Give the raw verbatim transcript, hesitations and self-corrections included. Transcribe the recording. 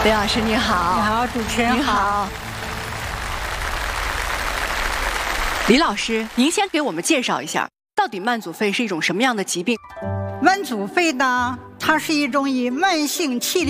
李老师你好。 你好，主持人你好。李老师，您先给我们介绍一下，到底慢阻肺是一种什么样的疾病？ 慢阻肺呢，它是一种以慢性气